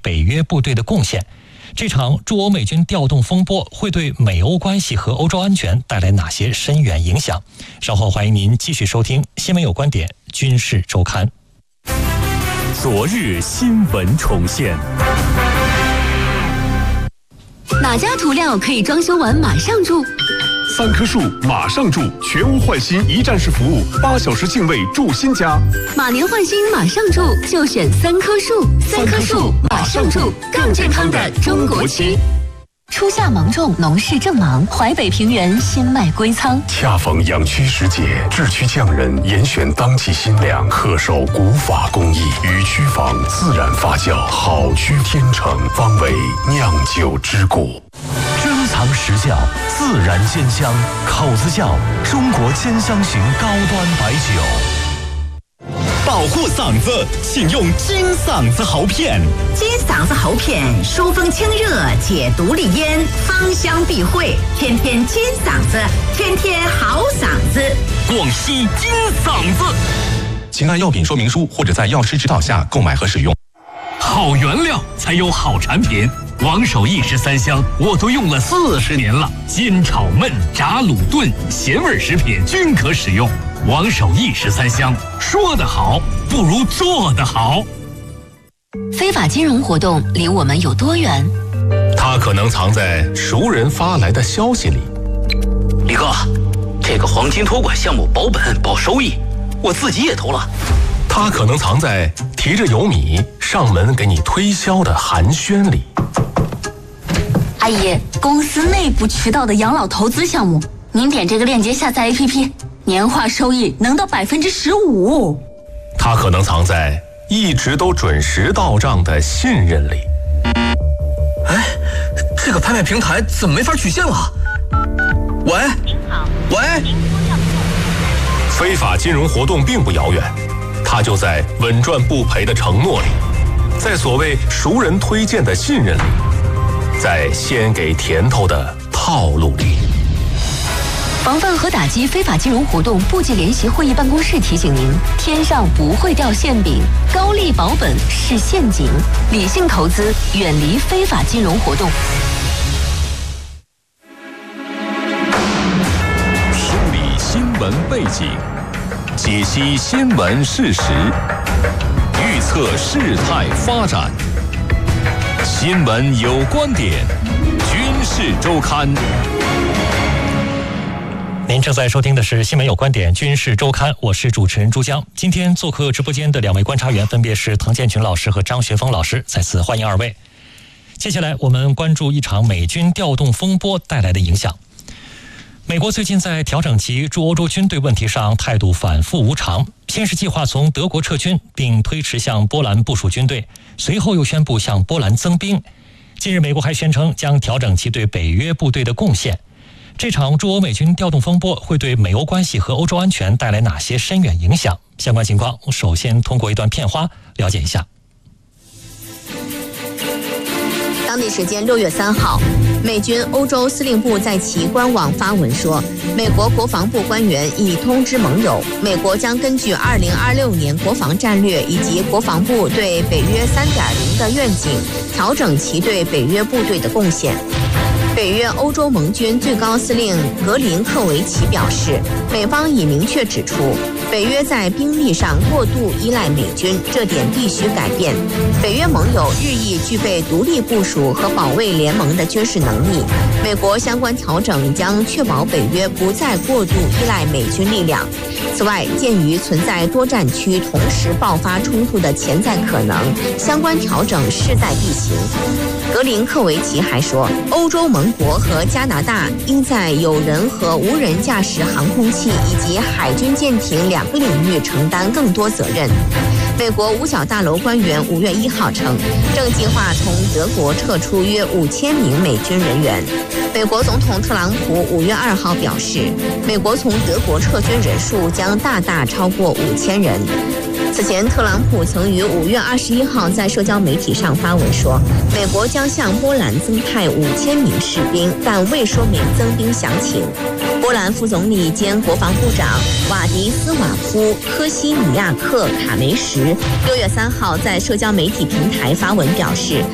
北约部队的贡献。这场驻欧美军调动风波会对美欧关系和欧洲安全带来哪些深远影响？稍后欢迎您继续收听《新闻有观点·军事周刊》。 昨日新闻重现。 哪家涂料可以装修完马上住 ？3棵树马上住，全屋换新一站式服务，8小时净位住新家。 马年换新马上住，就选3棵树。3棵树马上住，更健康的中国区。初夏芒种，农事正忙，淮北平原新麦归仓。 恰逢养区时节，制区匠人严选当季新粮，恪守古法工艺，与区房自然发酵，好区天成，方为酿酒之谷。 珍藏实窖，自然煎香，口子窖中国煎香型高端白酒。 保护嗓子，请用金嗓子喉片。 金嗓子喉片疏风清热，解毒利咽，芳香避秽，天天金嗓子，天天好嗓子。 广西金嗓子。 请按药品说明书或者在药师指导下购买和使用。 好原料才有好产品。王守义13香我都用了40年了，煎炒焖炸卤炖咸味食品均可使用。王守义13香，说得好不如做得好。 非法金融活动离我们有多远？ 它可能藏在熟人发来的消息里。 李哥，这个黄金托管项目保本保收益，我自己也投了。 它可能藏在提着油米上门给你推销的寒暄里。 阿姨，公司内部渠道的养老投资项目，您点这个链接下载 APP， 年化收益能到15%。 它可能藏在一直都准时到账的信任里。 哎，这个拍卖平台怎么没法取现了？喂，您好，喂。 非法金融活动并不遥远，它就在稳赚不赔的承诺里，在所谓熟人推荐的信任里，在先给甜头的套路里。 防范和打击非法金融活动部际联席会议办公室提醒您：天上不会掉馅饼，高利保本是陷阱，理性投资，远离非法金融活动。 梳理新闻背景，解析新闻事实，预测事态发展。新闻有观点，军事周刊。 您正在收听的是《新闻有观点·军事周刊》，我是主持人朱江。今天做客直播间的2位观察员分别是滕建群老师和张学峰老师，再次欢迎2位。接下来我们关注一场美军调动风波带来的影响。美国最近在调整其驻欧洲军队问题上态度反复无常，先是计划从德国撤军，并推迟向波兰部署军队，随后又宣布向波兰增兵。近日美国还宣称将调整其对北约部队的贡献。这场驻欧美军调动风波会对美欧关系和欧洲安全带来哪些深远影响？相关情况首先通过一段片花了解一下。 当地时间6月3号，美军欧洲司令部在其官网发文说，美国国防部官员已通知盟友，美国将根据2026年国防战略以及国防部对北约 3.0 的愿景，调整其对北约部队的贡献。北约欧洲盟军最高司令格林克维奇表示，美方已明确指出，北约在兵力上过度依赖美军，这点必须改变。北约盟友日益具备独立部署和保卫联盟的军事能力，美国相关调整将确保北约不再过度依赖美军力量。此外，鉴于存在多战区同时爆发冲突的潜在可能，相关调整势在必行。格林克维奇还说，欧洲盟国和加拿大应在有人和无人驾驶航空器以及海军舰艇2个领域承担更多责任。美国五角大楼官员5月1号称，正计划从德国撤出约5000名美军人员。美国总统特朗普5月2号表示，美国从德国撤军人数将大大超过5000人。此前，特朗普曾于5月21号在社交媒体上发文说，美国将向波兰增派5000名士兵，但未说明增兵详情。波兰副总理兼国防部长瓦迪斯瓦夫科西尼亚克卡梅什6月3号在社交媒体平台发文表示，